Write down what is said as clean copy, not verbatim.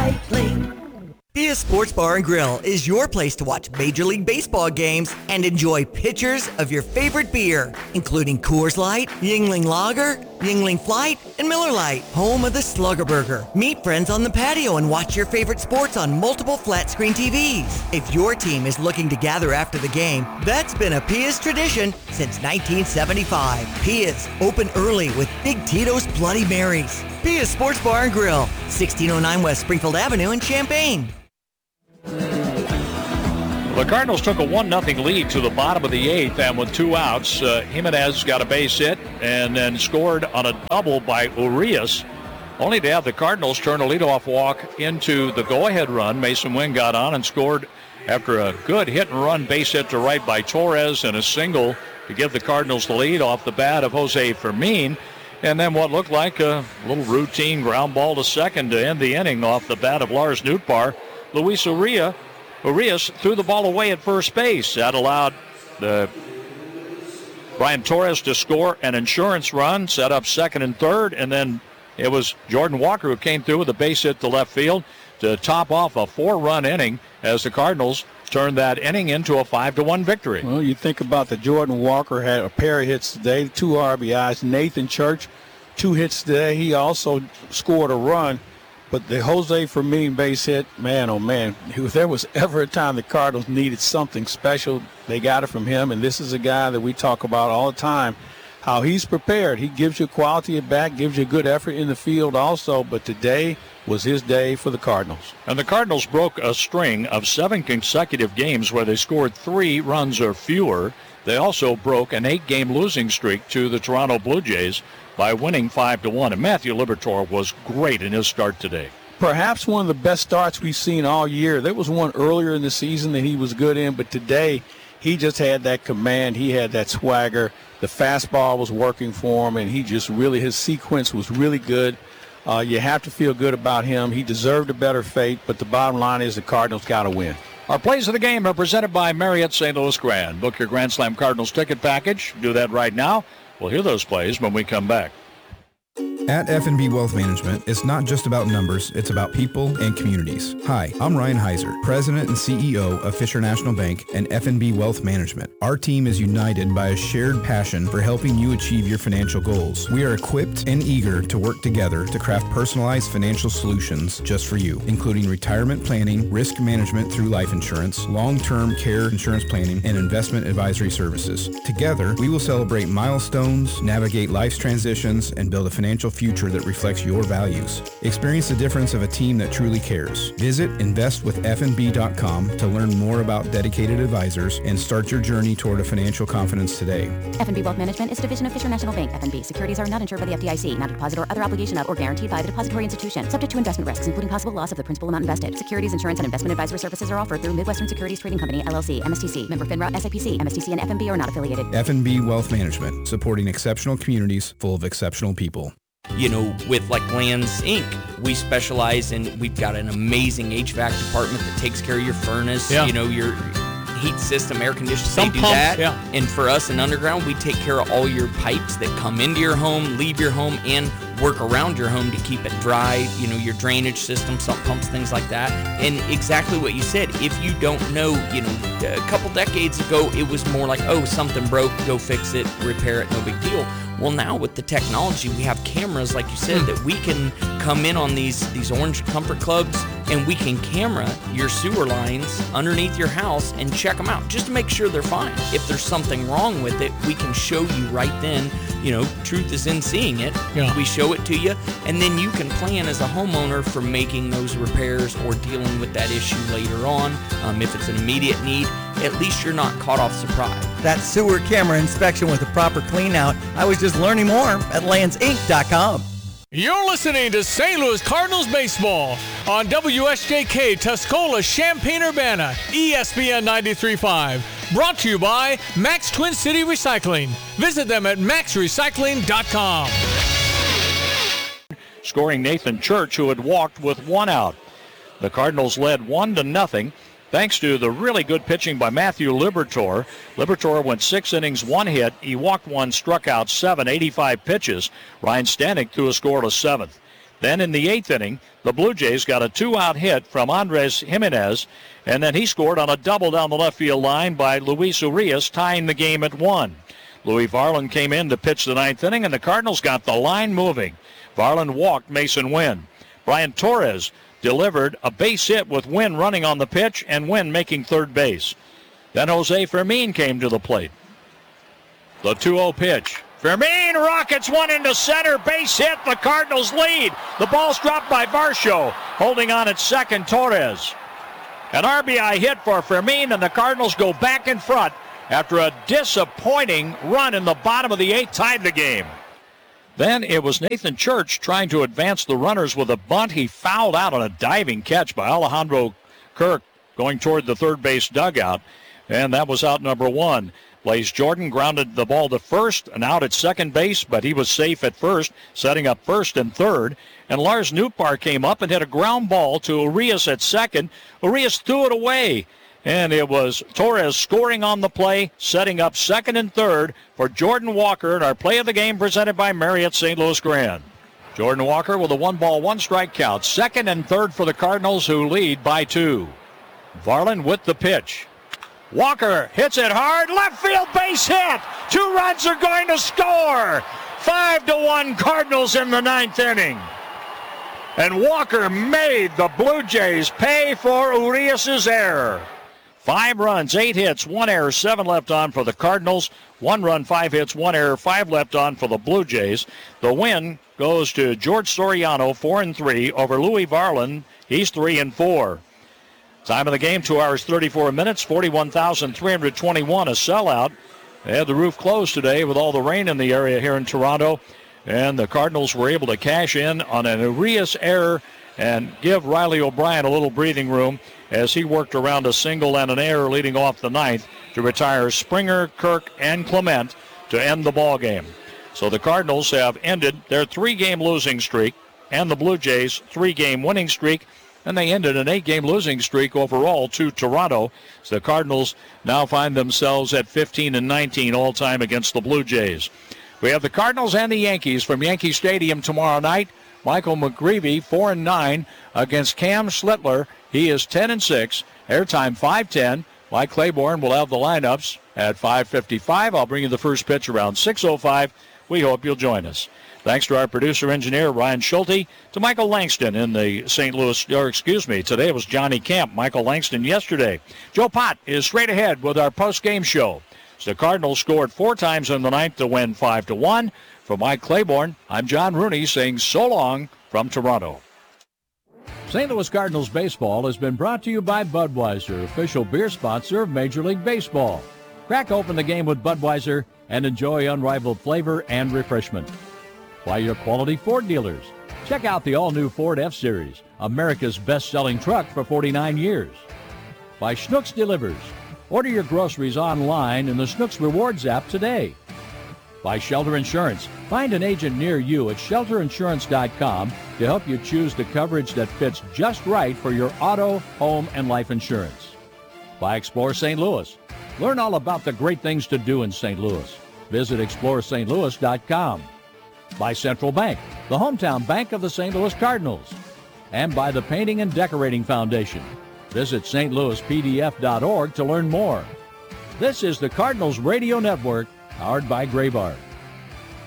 Recycling. Pia Sports Bar and Grill is your place to watch Major League Baseball games and enjoy pitchers of your favorite beer, including Coors Light, Yuengling Lager, Yuengling Flight, and Miller Lite, home of the Slugger Burger. Meet friends on the patio and watch your favorite sports on multiple flat-screen TVs. If your team is looking to gather after the game, that's been a Pia's tradition since 1975. Pia's, open early with Big Tito's Bloody Marys. Pia's Sports Bar and Grill, 1609 West Springfield Avenue in Champaign. The Cardinals took a 1-0 lead to the bottom of the eighth, and with 2 outs, Jimenez got a base hit and then scored on a double by Urias, only to have the Cardinals turn a leadoff walk into the go-ahead run. Mason Wynn got on and scored after a good hit-and-run base hit to right by Torres and a single to give the Cardinals the lead off the bat of Jose Fermin. And then what looked like a little routine ground ball to second to end the inning off the bat of Lars Nootbaar. Luis Urias threw the ball away at first base. That allowed Brian Torres to score an insurance run, set up second and third, and then it was Jordan Walker who came through with a base hit to left field to top off a 4-run inning as the Cardinals turned that inning into a 5-1 victory. Well, you think about that Jordan Walker had a pair of hits today, 2 RBIs. Nathan Church, 2 hits today. He also scored a run. But the Jose Fermin base hit, man, oh man, if there was ever a time the Cardinals needed something special, they got it from him. And this is a guy that we talk about all the time, how he's prepared. He gives you quality at bat, gives you good effort in the field also. But today was his day for the Cardinals. And the Cardinals broke a string of 7 consecutive games where they scored 3 runs or fewer. They also broke an 8-game losing streak to the Toronto Blue Jays by winning 5-1. And Matthew Liberatore was great in his start today. Perhaps one of the best starts we've seen all year. There was one earlier in the season that he was good in, but today he just had that command. He had that swagger. The fastball was working for him, and he just really, his sequence was really good. You have to feel good about him. He deserved a better fate, but the bottom line is the Cardinals got to win. Our plays of the game are presented by Marriott St. Louis Grand. Book your Grand Slam Cardinals ticket package. Do that right now. We'll hear those plays when we come back. At F&B Wealth Management, it's not just about numbers, it's about people and communities. Hi, I'm Ryan Heiser, President and CEO of Fisher National Bank and F&B Wealth Management. Our team is united by a shared passion for helping you achieve your financial goals. We are equipped and eager to work together to craft personalized financial solutions just for you, including retirement planning, risk management through life insurance, long-term care insurance planning, and investment advisory services. Together, we will celebrate milestones, navigate life's transitions, and build a financial future that reflects your values. Experience the difference of a team that truly cares. Visit investwithfnb.com to learn more about dedicated advisors and start your journey toward a financial confidence today. F&B Wealth Management is a division of Fisher National Bank. F&B securities are not insured by the FDIC, not a deposit or other obligation of or guaranteed by the depository institution, subject to investment risks, including possible loss of the principal amount invested. Securities, insurance, and investment advisory services are offered through Midwestern Securities Trading Company, LLC, MSTC, member FINRA, SIPC, MSTC, and F&B are not affiliated. F&B Wealth Management, supporting exceptional communities full of exceptional people. You know, with like Lands Inc., we specialize in, we've got an amazing HVAC department that takes care of your furnace, you know, your heat system, air conditioning, they do that. And for us in Underground, we take care of all your pipes that come into your home, leave your home, and work around your home to keep it dry, you know, your drainage system, sump pumps, things like that. And exactly what you said, if you don't know, you know, a couple decades ago, it was more like, oh, something broke, go fix it, repair it, no big deal. Well, now with the technology, we have cameras, like you said, that we can come in on these Orange Comfort Clubs, and we can camera your sewer lines underneath your house and check them out just to make sure they're fine. If there's something wrong with it, we can show you right then. You know, truth is in seeing it. We show it to you, and then you can plan as a homeowner for making those repairs or dealing with that issue later on. If it's an immediate need, at least you're not caught off surprise. That sewer camera inspection with a proper clean out. I was just learning more at landsinc.com. You're listening to St. Louis Cardinals baseball on WSJK Tuscola Champaign-Urbana, ESPN 93.5. Brought to you by Max Twin City Recycling. Visit them at maxrecycling.com. Scoring Nathan Church, who had walked with 1 out. The Cardinals led 1-0. Thanks to the really good pitching by Matthew Liberatore. Liberatore went 6 innings, 1 hit. He walked 1, struck out 7, 85 pitches. Ryan Stanek threw a scoreless 7th. Then in the 8th inning, the Blue Jays got a 2-out hit from Andres Jimenez, and then he scored on a double down the left field line by Luis Urias, tying the game at 1. Louis Varland came in to pitch the 9th inning, and the Cardinals got the line moving. Varland walked Mason Wynn. Brian Torres delivered a base hit with Wynn running on the pitch and Wynn making third base. Then Jose Fermin came to the plate. The 2-0 pitch. Fermin rockets one into center, base hit, the Cardinals lead. The ball's dropped by Varsho, holding on at second, Torres. An RBI hit for Fermin, and the Cardinals go back in front after a disappointing run in the bottom of the 8th tied the game. Then it was Nathan Church trying to advance the runners with a bunt. He fouled out on a diving catch by Alejandro Kirk going toward the third base dugout, and that was out number 1. Blaze Jordan grounded the ball to first and out at second base, but he was safe at first, setting up first and third. And Lars Nootbaar came up and hit a ground ball to Urias at second. Urias threw it away, and it was Torres scoring on the play, setting up second and third for Jordan Walker in our play of the game presented by Marriott St. Louis Grand. Jordan Walker with a 1-ball, 1-strike count. Second and third for the Cardinals, who lead by 2. Varland with the pitch. Walker hits it hard, left field base hit. 2 runs are going to score. 5-1 Cardinals in the 9th inning. And Walker made the Blue Jays pay for Urias' error. 5 runs, 8 hits, 1 error, 7 left on for the Cardinals. 1 run, 5 hits, 1 error, 5 left on for the Blue Jays. The win goes to George Soriano, 4-3 over Louis Varland. He's 3-4. Time of the game, 2 hours, 34 minutes, 41,321, a sellout. They had the roof closed today with all the rain in the area here in Toronto, and the Cardinals were able to cash in on an Urias error and give Riley O'Brien a little breathing room as he worked around a single and an error leading off the 9th to retire Springer, Kirk, and Clement to end the ball game. So the Cardinals have ended their 3-game losing streak and the Blue Jays' 3-game winning streak, and they ended an 8-game losing streak overall to Toronto. So the Cardinals now find themselves at 15-19 all-time against the Blue Jays. We have the Cardinals and the Yankees from Yankee Stadium tomorrow night. Michael McGreevy, 4-9 against Cam Schlittler. He is 10-6. Airtime 5:10. Mike Claiborne will have the lineups at 5:55. I'll bring you the first pitch around 6:05. We hope you'll join us. Thanks to our producer-engineer, Ryan Schulte, to Michael Langston in the St. Louis, today it was Johnny Camp, Michael Langston yesterday. Joe Pott is straight ahead with our post-game show. So the Cardinals scored 4 times in the 9th to win 5-1. For Mike Claiborne, I'm John Rooney saying so long from Toronto. St. Louis Cardinals baseball has been brought to you by Budweiser, official beer sponsor of Major League Baseball. Crack open the game with Budweiser and enjoy unrivaled flavor and refreshment. By your quality Ford dealers. Check out the all-new Ford F-Series, America's best-selling truck for 49 years. By Schnucks Delivers. Order your groceries online in the Schnucks Rewards app today. By Shelter Insurance. Find an agent near you at shelterinsurance.com to help you choose the coverage that fits just right for your auto, home, and life insurance. By Explore St. Louis. Learn all about the great things to do in St. Louis. Visit exploreStLouis.com. By Central Bank, the hometown bank of the St. Louis Cardinals. And by the Painting and Decorating Foundation. Visit stlouispdf.org to learn more. This is the Cardinals Radio Network, powered by Graybar.